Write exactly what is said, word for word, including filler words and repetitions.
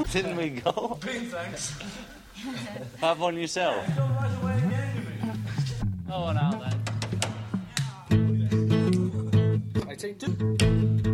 Didn't we go? Big thanks. Have one yourself. Oh, now then. eighteen.